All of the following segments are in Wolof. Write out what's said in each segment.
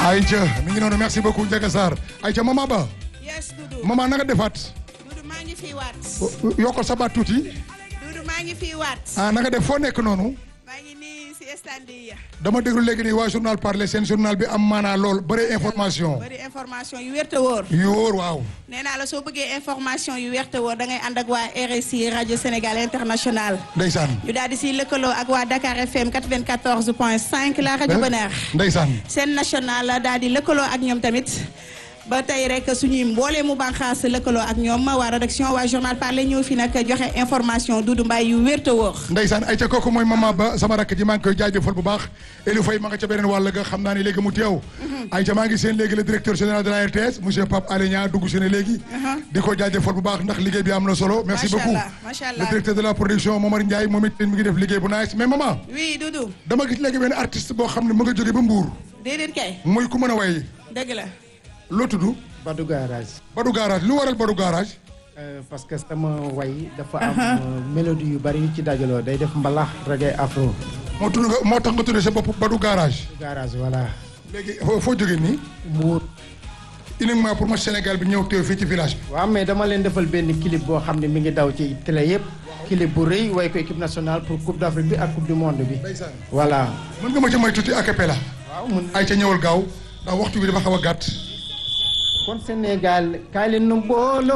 Aïcha mi ngi noonu merci beaucoup Ndiaga Sarr Aïcha Mama Ba. yes Doudou. Mama na nga defaat. Doudou maa ngi fii waat. yokkal sa baat tuuti. Doudou maa ngi fii waat. na nga def foo nekk noonu. maa ngi nii si stand yi. dama déglu léegi nii waa journal parler seen journal bi am maanaa lool bëri information. bëri information yu wér te wóor. yu wóor waaw. nee naa la soo bëggee information yu wér te wóor da ngay ànd ak waa RSI rajo Sénégal international. Ndeysaan. ñu daal di si lëkkaloo ak waa Dakar FM 94.5 la rajo Bonheur. Ndeysaan. seen national la daal di lëkkaloo ak ñoom tamit. ba tey rek suñuy mboolee mu bànqaas lëkkaloo ak ñoom waa rédaction waa journal parler ñëw fi nag joxe information Doudou Mbaye yu wér te wóor. Ndeysaan Aïcha kooku mooy Mama Ba sama rakk ji maa ngi koy jaajëfal bu baax Elou Faye ma nga ca beneen wàll ga xam naa ne léegi mu teew. Aïcha maa ngi seen léegi le directeur général de la RTS monsieur Pape Alé Niang dugg si ne léegi. di ko jaajëfal bu baax ndax liggéey bi am na solo. merci beaucoup macha allah le directeur de la production Momar Ndiaye moom it mi ngi def liggéey bu nice mais maman. oui Doudou. dama gis léegi benn artiste boo xam ne mu nga jógee ba Mbour. déedéet kay. muy ku mën a way. dëgg la. loo tudd. Badou Garage. Badou Garage lu waral Badou Garage. parce que sama way dafa am mélodie yu bari yu ci dajaloo day def mbalax reggae afro. moo tax nga tuddee sa bopp Badou Garage. Garage voilà. léegi foo jógee nii. Mbour. uniquement pour ma Sénégal bi ñëw teew fii ci village bi. waaw mais dama leen defal benn clip boo xam ne mi ngi daw ci télé yëpp. clip bu rëy way ko équipe nationale pour coupe d'Afrique bi ak coupe du monde bi. voilà. mën nga ma ci may tuuti a cappella. waaw mun ay ca ñëwal gaaw ndax waxtu bi dafa xaw a gàtt. kon Sénégal kaay leen nu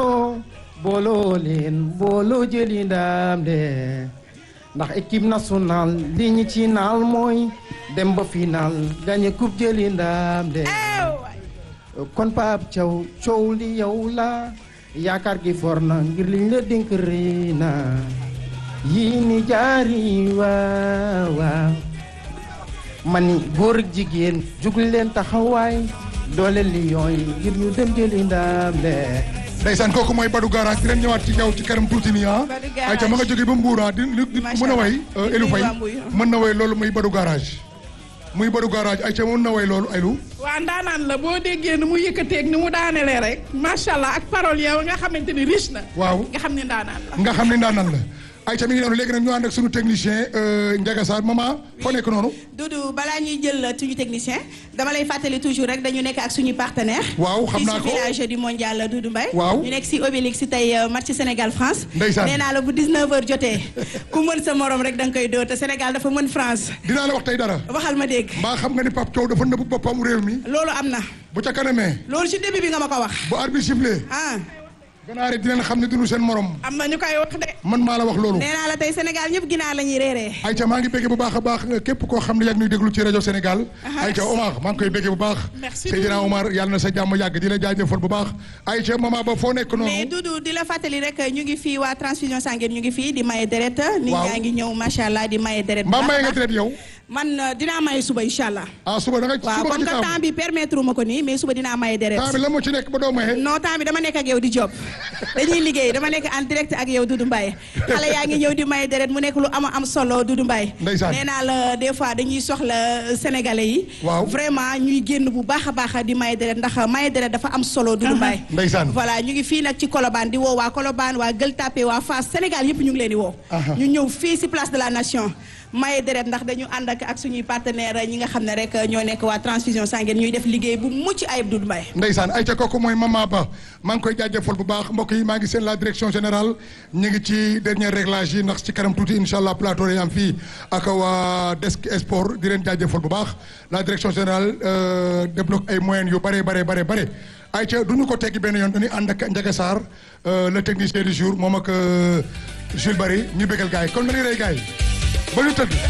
booloo jëli ndam de ndax équipe nationale li ñu ci naal mooy dem ba final gagné coupe jëli ndam de kon Pape Thiaw coow li yow la yaakaar gi for na ngir liñ la dénk rëy na yii ni jaari waaw mani góor ak jigéen jugul leen taxawaay doole Lions yi ngir ñu dem jëli ndam de. ndeysaan kooku mooy Badou Garage di leen ñëwaat ci yow ci kanam tuuti nii ah. Badou Garage ayca ma nga jógee ba Mbour ah di mën a way. Elou Faye mën na way loolu muy Badou Garage. muy Badou Garage ayca mën na way loolu Elou. waa ndaanaan la boo déggee ni mu yëkkateeg ni mu daanelee rek macha allah ak parole yow nga xamante ni riche na. waaw nga xam ni ndaanaan la. nga xam ne ndaanaan la. ayca mi ngi noonu léegi nag ñu ànd ak sunu technicien Ndiaga Sarr maman foo nekk noonu. Doudou balaa ñuy jël suñu technicien dama lay fàttali toujours rek dañu nekk ak suñu partenaire. waaw xam naa ko fii si village du mondial Doudou Mbaye. waaw ñu nekk si Obélix si tey match Sénégal France. ndeysaan nee naa la bu 19h jotee ku mën sa morom rek da nga koy dóor te Sénégal dafa mën France. dinaa la wax tey dara. waxal ma dégg. mbaa xam nga ni Pape Thiaw dafa nëbbu boppam réew mi. loolu am na. bu ca kanamee. loolu si début bi nga ma ko wax. bu arbitre sifflé. ganaar yi dinañ xam ne duñu seen morom. am na ñu koy wax de. man maa la wax loolu. nee naa la tey Sénégal ñëpp ginaar la ñuy reeree. ayca maa ngi béggee bu baax a baax képp koo xam ne yaa ngi ñuy déglu ci rajo Sénégal. ayca Omar maa ngi koy béggee bu baax. merci Seydina Omar yàlla na sa jàmm yàgg di la jaajëfal bu baax. ayca Mama Ba foo nekk noonu. mais Doudou di la fàttali rek ñu ngi fii waa transfusion sanguine ñu ngi fii di maye deret. nit ñaa ngi ñëw macha allah di maye deret. mbaa maye nga deret yow. man dinaa maye suba incha allah. suba da nga waaw comme que temps bi permettre ma ko nii mais suba dinaa maye deret. temps bi la moo ci nekk ba doo maye. non temps bi dama nekk ak yow di job dañuy liggéey dama nekk en direct ak yow Doudou Mbaye xale yaa ngi ñëw di maye deret mu nekk lu am solo Doudou Mbaye. ndeysaan nee naa la des fois dañuy soxla sénégalais yi. waaw vraiment ñuy génn bu baax a baax di maye deret ndax maye deret dafa am solo Doudou Mbaye. ndeysaan voilà ñu ngi fii nag ci Colobane di woo waa Colobane waa Gueule Tapée waa Fass Sénégal yëpp ñu ngi leen di woo. ñu ñëw fii si place de la nation. maye deret ndax dañu ànd ak suñuy partenaire ñi nga xam ne rek ñoo nekk waa transfusion sanguine ñuy def liggéey bu mucc ayib Doudou Mbaye. ndeysaan ayca kooku mooy Mama Ba maa ngi koy jaajëfal bu baax mbokk yi maa ngi seen la direction générale ñu ngi ci dernier réglage yi ndax ci kanam tuuti incha allah plateau yi am fii ak waa desk sport di leen jaajëfal bu baax la direction générale débloque ay moyens yu bare ayca du ñu ko teggi benn yoon dañuy ànd ak Ndiaga Sarr le technicien du jour moom ak Jules Barry ñu bégal gars yi kon dañuy rey gars yi ba ñu tëdd.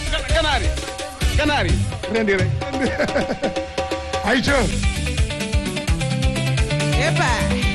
ganaar yi rendi rek. ayca. Epa.